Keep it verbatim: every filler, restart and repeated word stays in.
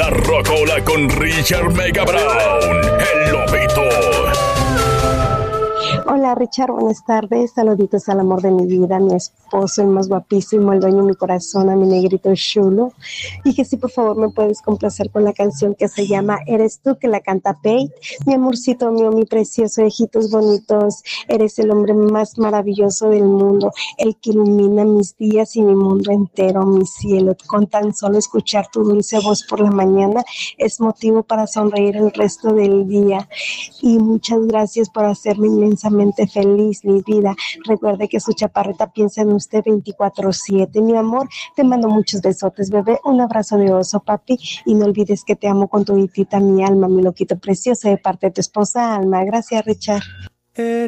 La Rocola con Richard Mega Brown, el lobito. Hola Richard, buenas tardes, saluditos al amor de mi vida, a mi esposo, el más guapísimo, el dueño de mi corazón, a mi negrito chulo, y que si por favor me puedes complacer con la canción que se llama Eres tú, que la canta Pate. Mi amorcito mío, mi precioso, hijitos bonitos, eres el hombre más maravilloso del mundo, el que ilumina mis días y mi mundo entero, mi cielo. Con tan solo escuchar tu dulce voz por la mañana es motivo para sonreír el resto del día, y muchas gracias por hacerme inmensamente feliz, mi vida. Recuerde que su chaparrita piensa en usted veinticuatro siete, mi amor. Te mando muchos besotes, bebé. Un abrazo de oso, papi. Y no olvides que te amo con toditita mi alma, mi loquito precioso, de parte de tu esposa Alma. Gracias, Richard.